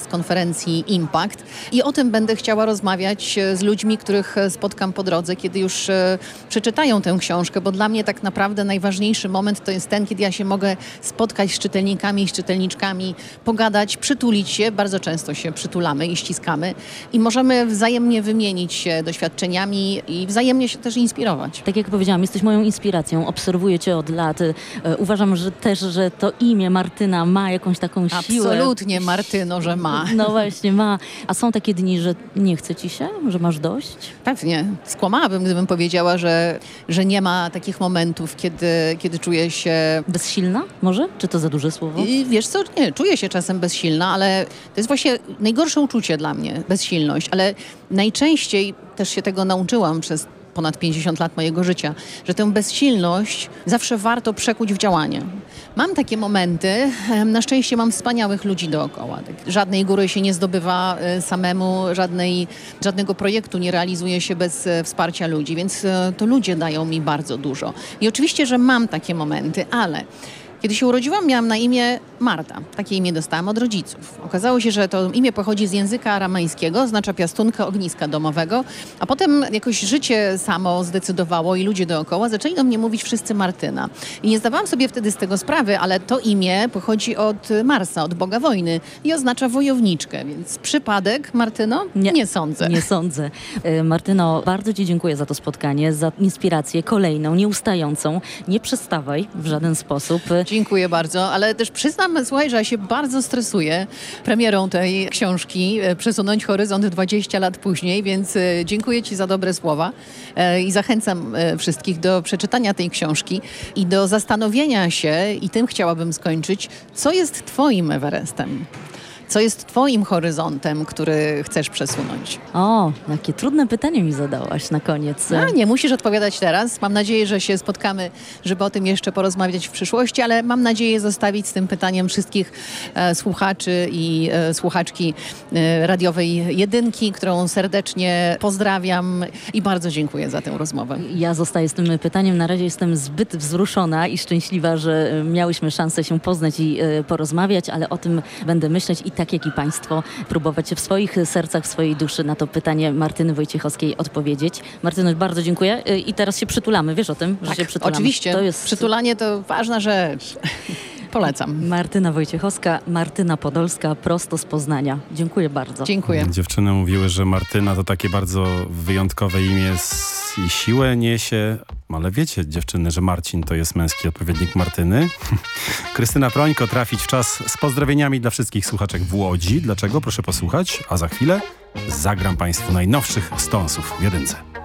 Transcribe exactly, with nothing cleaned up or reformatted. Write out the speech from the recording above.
podczas konferencji Impact i o tym będę chciała rozmawiać z ludźmi, których spotkam po drodze, kiedy już e, przeczytają tę książkę, bo dla mnie tak naprawdę najważniejszy moment to jest ten, kiedy ja się mogę spotkać z czytelnikami i z czytelniczkami, pogadać, przytulić się, bardzo często się przytulamy i ściskamy i możemy wzajemnie wymienić się doświadczeniami i wzajemnie się też inspirować. Tak jak powiedziałam, jesteś moją inspiracją, obserwuję cię od lat. E, uważam, że też, że to imię Martyna ma jakąś taką siłę. Absolutnie, Martyno, że ma. No właśnie, ma. A są takie dni, że nie chce ci się? Że masz dość? Pewnie. Skłamałabym, gdybym powiedziała, że, że nie ma takich momentów, kiedy, kiedy czuję się... Bezsilna może? Czy to za duże słowo? I wiesz co, nie, czuję się czasem bezsilna, ale to jest właśnie najgorsze uczucie dla mnie, bezsilność. Ale najczęściej też się tego nauczyłam przez ponad pięćdziesiąt lat mojego życia, że tę bezsilność zawsze warto przekuć w działanie. Mam takie momenty, na szczęście mam wspaniałych ludzi dookoła. Żadnej góry się nie zdobywa samemu, żadnej, żadnego projektu nie realizuje się bez wsparcia ludzi, więc to ludzie dają mi bardzo dużo. I oczywiście, że mam takie momenty, ale kiedy się urodziłam, miałam na imię Marta. Takie imię dostałam od rodziców. Okazało się, że to imię pochodzi z języka aramejskiego, oznacza piastunkę ogniska domowego, a potem jakoś życie samo zdecydowało i ludzie dookoła zaczęli do mnie mówić wszyscy Martyna. I nie zdawałam sobie wtedy z tego sprawy, ale to imię pochodzi od Marsa, od Boga wojny i oznacza wojowniczkę, więc przypadek, Martyno? Nie, nie sądzę. Nie sądzę. Martyno, bardzo ci dziękuję za to spotkanie, za inspirację kolejną, nieustającą. Nie przestawaj w żaden sposób. Dziękuję bardzo, ale też przyznam, słuchaj, że ja się bardzo stresuję premierą tej książki, przesunąć horyzont dwadzieścia lat później, więc dziękuję ci za dobre słowa i zachęcam wszystkich do przeczytania tej książki i do zastanowienia się, i tym chciałabym skończyć, co jest twoim Everestem. Co jest twoim horyzontem, który chcesz przesunąć? O, jakie trudne pytanie mi zadałaś na koniec. A, nie musisz odpowiadać teraz. Mam nadzieję, że się spotkamy, żeby o tym jeszcze porozmawiać w przyszłości, ale mam nadzieję zostawić z tym pytaniem wszystkich e, słuchaczy i e, słuchaczki e, radiowej Jedynki, którą serdecznie pozdrawiam i bardzo dziękuję za tę rozmowę. Ja zostaję z tym pytaniem. Na razie jestem zbyt wzruszona i szczęśliwa, że miałyśmy szansę się poznać i e, porozmawiać, ale o tym będę myśleć i tak jak i państwo próbować w swoich sercach, w swojej duszy na to pytanie Martyny Wojciechowskiej odpowiedzieć. Martyno, bardzo dziękuję i teraz się przytulamy. Wiesz o tym, że tak, się przytulamy? Oczywiście. To jest... Przytulanie to ważna rzecz. Polecam. Martyna Wojciechowska, Martyna Podolska, prosto z Poznania. Dziękuję bardzo. Dziękuję. Dziewczyny mówiły, że Martyna to takie bardzo wyjątkowe imię i siłę niesie. Ale wiecie, dziewczyny, że Marcin to jest męski odpowiednik Martyny. Krystyna Prońko, trafić w czas z pozdrowieniami dla wszystkich słuchaczek w Łodzi. Dlaczego? Proszę posłuchać. A za chwilę zagram państwu najnowszych Stonesów w Jedynce.